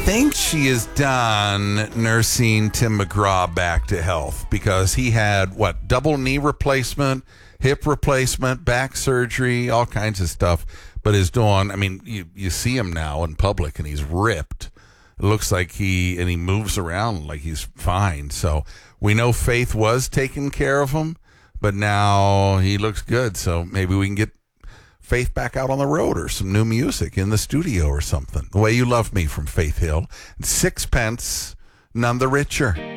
think she is done nursing Tim McGraw back to health because he had, double knee replacement, hip replacement, back surgery, all kinds of stuff. But is doing, you see him now in public and he's ripped. It looks like he moves around like he's fine. So we know Faith was taking care of him, but now he looks good. So maybe we can get Faith back out on the road or some new music in the studio or something. The Way You Love Me from Faith Hill. And Sixpence, None the Richer.